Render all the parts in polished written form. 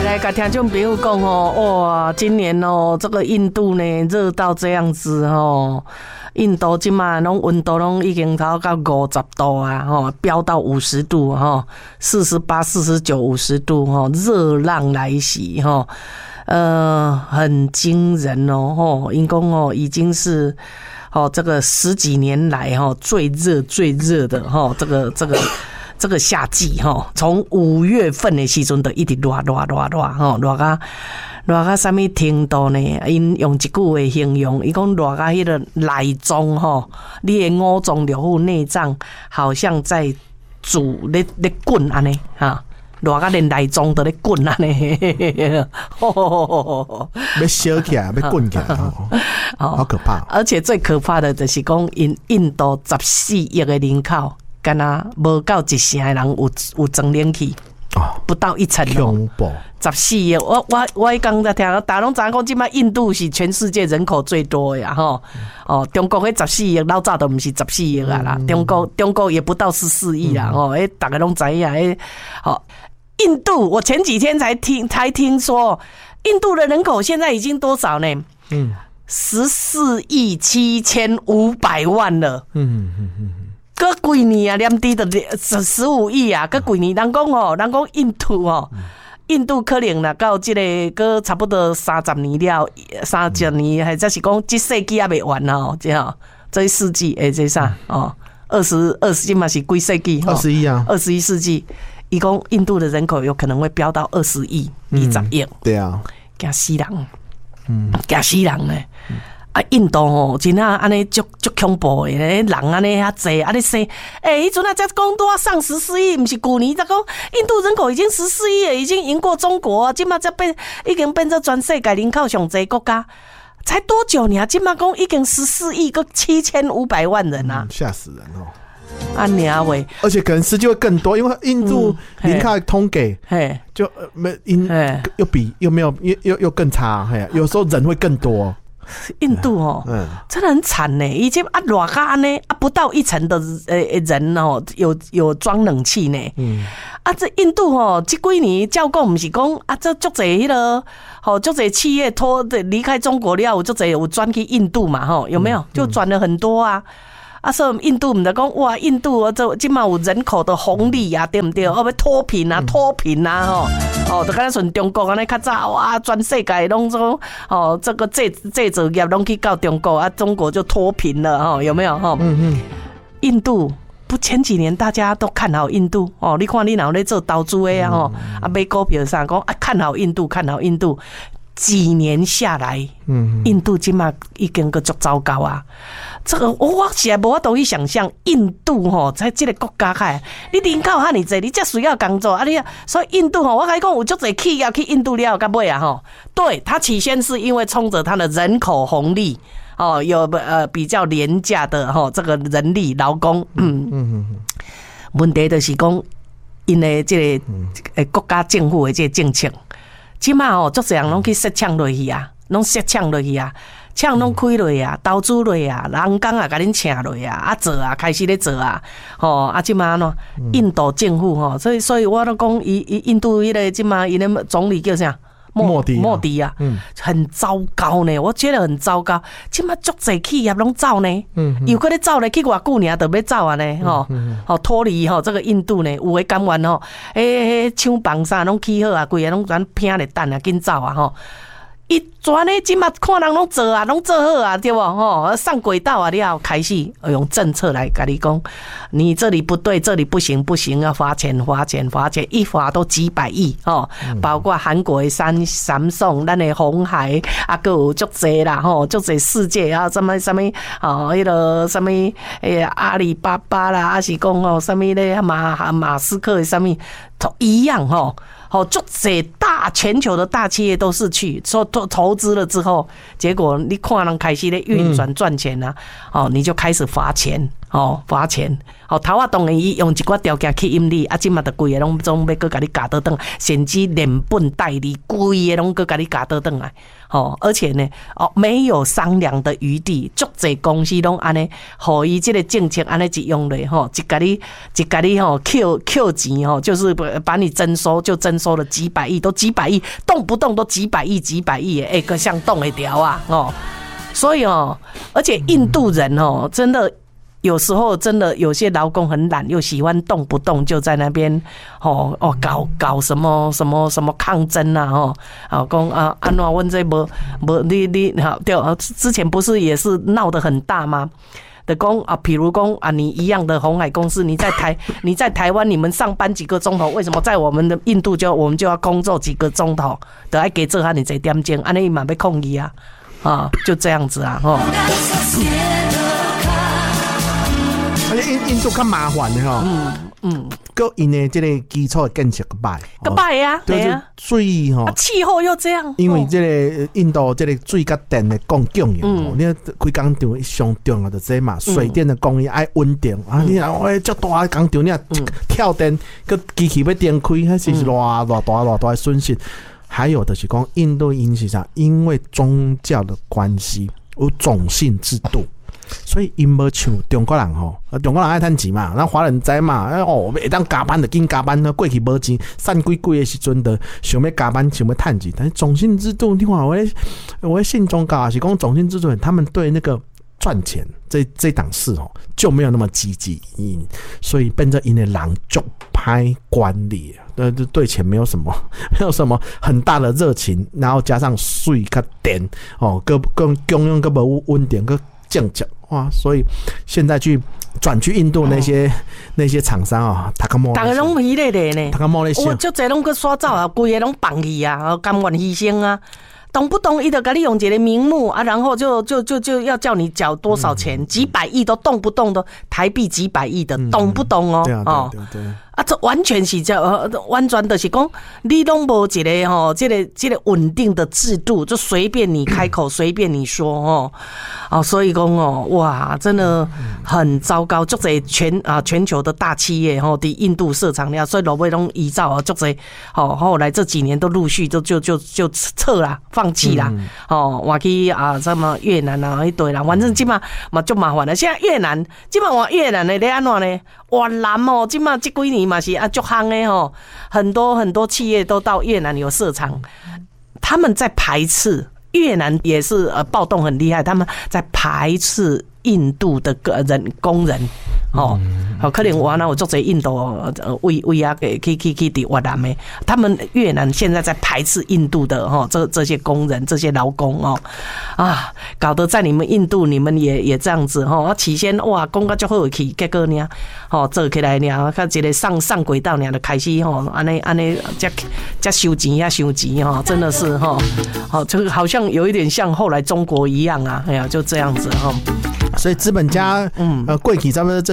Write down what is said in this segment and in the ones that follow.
来跟听众朋友讲哦，哇，今年哦，这个印度呢热到这样子哦，印度今嘛拢温度拢已经超到50度啊，吼，飙到50度哈，48、49、50度哈，热浪来袭哈，很惊人哦，吼，因公哦已经是哦这个10几年来哈最热的哈，这个夏季哈，从5月份的时阵就一直热哈，热到什么程度呢？因用一句话形容，伊讲热到迄个内脏哈，你的五脏六腑内脏好像在煮咧滚安尼哈。热到连内脏都咧滚安尼， 要烧起来，要滚起来，好可怕！ 而且最可怕的就是讲，印度14亿的人口，敢若无到1成的人有装冷气，不到1成恐怖。 14亿，我刚才听，大家拢知影讲，即摆印度是全世界人口最多的呀，吼。哦，中国迄14亿，老早都不是14亿啊啦，中国也不到14亿啦，吼，大家拢知影，好。印度，我前几天才听说，印度的人口现在已经多少呢？14亿7500万了。搁几年啊，连低的15亿啊，搁几年，人讲印度可能啦，到这个搁差不多30年了，30年，或者是讲这世纪还没完哦，这世纪这啥哦，20嘛是几世纪 ？21啊 ，21世纪。伊讲印度的人口有可能会飙到20亿、20亿， 对啊， 惊死人，惊死人呢！啊，印度哦，真啊安尼足恐怖的，人安尼遐济，啊你说，迄阵啊才讲多上14亿，不是去年才讲印度人口已经14亿了，已经赢过中国，今嘛才已经变成全世界人口上济国家，才多久呢？今嘛讲已经14亿个7500万人啊， 吓死人哦！ 啊娘喂！ 而且可能实际会更多，因为印度零卡通给，就又比又没有又更差，有时候人会更多。 印度哦，真的很惨呢。以前啊，热到安尼啊，不到1成的人哦，有装冷气呢。啊，这印度哦，这几年照讲不是讲啊，这足侪迄个，足侪企业离开中国了，足侪有转去印度嘛，有没有？就转了很多啊。啊，所以印度唔得讲哇，印度这今嘛有人口的红利啊，对不对？要脱贫啊，就敢若像中国安尼较早哇，全世界拢说这个制造业拢去到中国啊，中国就脱贫了有没有印度不前几年大家都看好印度你看你哪在做投资的啊买股票上讲啊看好印度，几年下来，印度今嘛已经个足糟糕啊！这个我实在无法度去想象，印度在这个国家开，你人口遐尼济，你才需要工作啊！所以印度我跟你讲，有足济企业去印度了，到尾啊对，它起先是因为冲着它的人口红利有比较廉价的这个人力劳工，问题就是讲，因为这个国家政府的这个政策。即马足侪人拢去设抢落去啊，抢拢开落啊，投资落啊，人工啊，甲恁请落啊，做啊，开始咧做啊，即马印度政府所以我都讲，印度迄个即马伊的总理叫啥？莫迪啊，很糟糕呢，我觉得很糟糕。即马足侪企业拢走呢，又搁咧走呢，去偌久呢，就要走啊呢，脱离这个印度呢，有诶甘愿抢房啥拢起好啊，规个拢全拼咧等啊，紧走啊伊全呢，即马看人拢做啊，拢做好啊，对不？上轨道啊，了开始用政策来跟你讲，你这里不对，这里不行，要罚钱，一罚都几百亿包括韩国的Samsung，咱的鸿海啊，还有足济啦足济世界啊，什么迄个什么阿里巴巴啦，还是讲什么咧马斯克什么都一样足济全球的大企业都是去投资了之后，结果你看人开始咧运转赚钱啊，你就开始罚钱罚钱。头当然伊用一寡条件吸引你，即嘛就规个拢总要搁甲你夹倒转来，甚至连本带利规个拢搁甲你夹倒转来。而且呢，没有商量的余地，足侪公司拢安尼，互伊这个政策安尼一用咧，一甲你扣钱，就是把你征收了几百亿，都几百亿，动不动都几百亿诶，个像动会掉啊，所以而且印度人真的。有时候真的有些劳工很懒，又喜欢动不动就在那边搞什么抗争啊讲安怎阮这无你对，之前不是也是闹得很大吗？的讲比如讲你一样的鸿海公司，你在台湾你们上班几个钟头，为什么在我们的印度我们就要工作几个钟头，得要给这哈你这点钟，安尼嘛要抗议啊就这样子啊而且印度较麻烦的搁因的这个基础的建设个歹啊， 就是水气候又这样， 因为这个印度这个水甲电的供应你开工厂上重要的这嘛，水电的供应爱稳定你若足大的工厂你跳电，搁机器要电开，那是偌大的损失。还有的是讲印度因是啥？因为宗教的关系有种姓制度。所以因无像中国人中国人爱趁钱嘛，咱华人知嘛，会当加班就紧加班，过去无钱，散几的时阵就想要加班，想要趁钱。但是种姓制度，你看我信宗教也是讲种姓制度，他们对那个赚钱这档事就没有那么积极，所以变成因的人就歹管理，对钱没有什么很大的热情，然后加上水跟电更供应更无稳定个。降哇，所以现在转去印度那些厂商大家拢稀咧呢， 我足侪拢去刷走啊，规个拢放弃啊，甘愿牺牲啊。动不动伊就给你用一个名目然后就要叫你缴多少钱，几百亿都动不动都台币几百亿的，动不动对这完全是完全的是讲你拢无一个这个稳定的制度，就随便你开口随便你说所以讲哇，真的很糟糕。足侪全球的大企业伫印度设厂了，所以落尾拢依照足侪后来这几年都陆续就撤啦，放弃啦换去什么越南一堆啦，反正今嘛就麻烦了。现在越南今嘛往越南的咧安怎呢？越南今嘛这几年嘛是足夯的很多企业都到越南有设厂，他们在排斥越南也是暴动很厉害，他们在排斥印度的工人可能我有足侪印度为啊去越南的，他们越南现在在排斥印度的这些工人这些劳工搞得在你们印度你们也这样子起先哇讲到足好去，结果呢做起来呢看一个上轨道呢就开始安尼才收钱真的是这个好像有一点像后来中国一样啊，哎呀就这样子所以资本家过去差不多这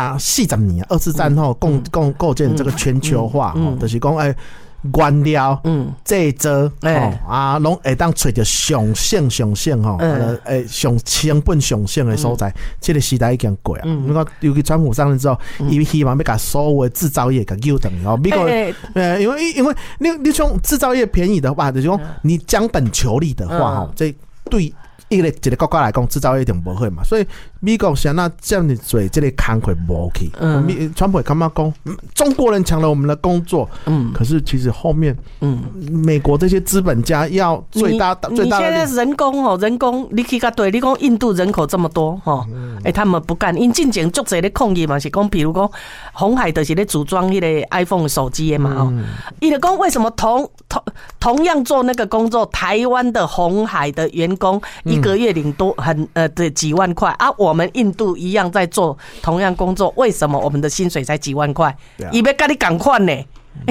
40年二次战后构建这个全球化就是讲原料制造拢会当找到上省上成本上省的所在，这个时代已经过啊。你看尤其川普上任之后，伊希望要把所有的制造业给救回来美国因为你从制造业便宜的话，就是说你将本求利的话这对一个国家来讲，制造业一定不会嘛，所以美国想那这样子做，这个工会不去。川普干嘛讲中国人抢了我们的工作？可是其实后面美国这些资本家要最大的。你现在人工，你去对，你讲印度人口这么多他们不干，因进前足侪咧抗议嘛，是讲比如讲鸿海就是咧组装迄个 iPhone 手机的嘛伊就讲为什么同样做那个工作，台湾的鸿海的员工一个月领多几万块我们印度一样在做同样工作，为什么我们的薪水才几万块？伊要跟你同款呢？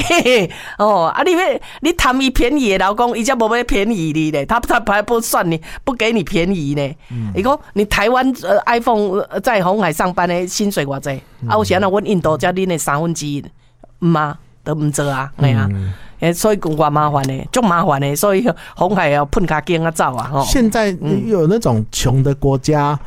你贪伊便宜的劳工，伊才无要便宜你呢，他还不算你，不给你便宜呢。你讲你台湾iPhone 在鸿海上班的薪水偌济有时候阮印度才恁的1/3嘛，都唔做啊，系啊。所以我麻烦呢，就麻烦呢，所以鸿海要喷卡筋走啊。 现在有那种穷的国家，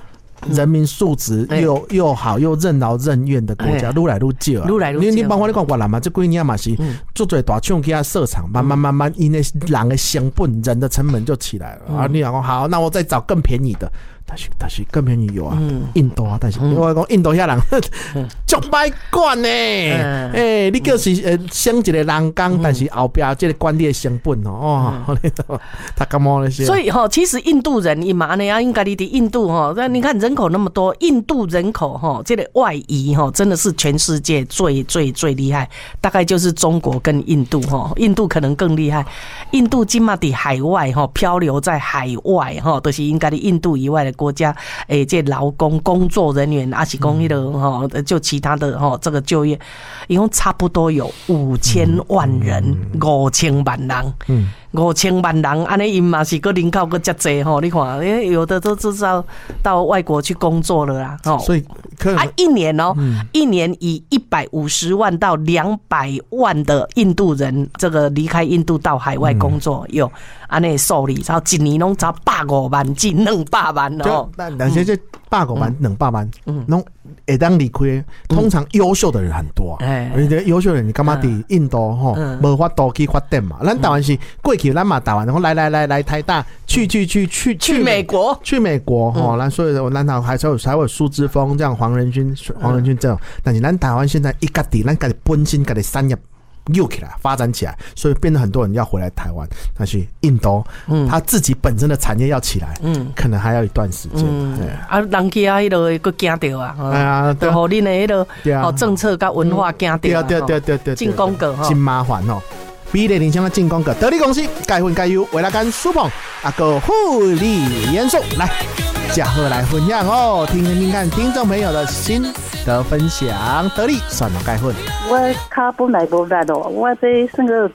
人民素质又好又任劳任怨的国家，愈来愈少啊。你包括你讲越南嘛，这几年嘛是做最大厂去啊设厂，慢慢，因为人的成本、人的成本就起来了啊。你讲好，那我再找更便宜的。但是更便宜有啊，印度啊，但是我讲印度遐人足歹管呢，你就是省一个人工，但是后边这个管理的成本哦，他干嘛那些？ 所以其实印度人伊嘛呢，应该你的印度那你看人口那么多，印度人口这个外移真的是全世界最厉害，大概就是中国跟印度印度可能更厉害，印度今嘛在海外漂流在海外都是应该的印度以外的国家，这劳工工作人员，还是讲就其他的这个就业，一共差不多有5000万人，5000万人，5000万人，安尼因嘛是个人口个遮济你看，有的都至少到外国去工作了啦， 所以一年一年以150万到200万的印度人，这个离开印度到海外工作，有安尼数字，然后一年拢差150万至200万哦。 但是这150万、200万，拢会当离开。通常优秀的人很多，而且优秀的人，你干嘛伫印度无法度去发展嘛？咱台湾是过去，咱嘛台湾，然后来台大，去美国， 去美国咱所以咱台还有苏之峰这样黄仁勋这种，但是咱台湾现在一家己，咱家己本身家己产业又起来发展起来，所以变得很多人要回来台湾。但是印度，他自己本身的产业要起来，可能还要一段时间。 人去啊，迄个个惊到啊，就互恁的迄个政策甲文化惊到，对，进广告真麻烦哦。比例人生的进广告，得力公司钙粉钙油，维拉甘舒碰个护理元素来。嘉禾来分享听看听众朋友的心得分享。得力算了钙粉， 我脚本来无力哦，我这算个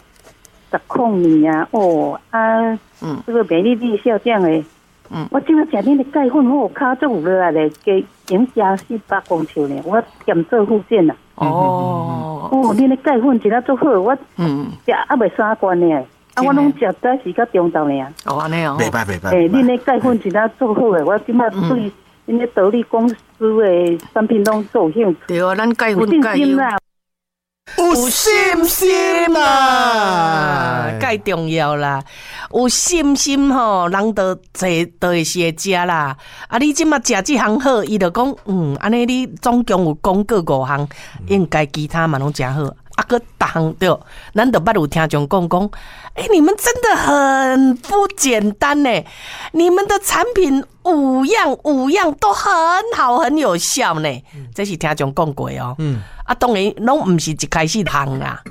10年啊，这个美丽丽笑匠诶，我今日食恁的钙粉，我脚足有落来咧，加营加400公尺呢，我兼做复健啦。恁的钙粉真啊足好，我食还袂3罐呢。我拢食早时甲中昼呢。 安尼袂歹。 恁的钙粉真啊足好诶，我今仔对恁的得力公司的产品拢做有兴趣。 对啊，咱钙粉钙油有信心啦， 介重要啦。有信心人都会是食啦。你即马食这项好，伊就讲安尼你总共有讲过5项，应该其他嘛拢诚好。个逐项对，咱就捌有听众讲，你们真的很不简单呢！你们的产品5样都很好，很有效呢。这是听众讲过当然拢不是一开始行啦。